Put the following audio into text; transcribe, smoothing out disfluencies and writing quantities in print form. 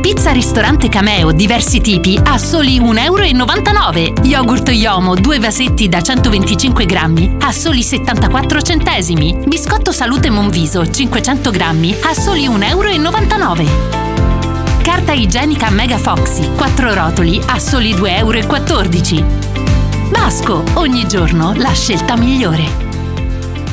Pizza ristorante Cameo, diversi tipi, a soli 1,99 €. Yogurt Yomo, 2 vasetti da 125 grammi, a soli 74 centesimi. Biscotto Salute Monviso, 500 grammi, a soli 1,99 €. Carta igienica Mega Foxy, 4 rotoli, a soli 2,14 €. Basco, ogni giorno la scelta migliore.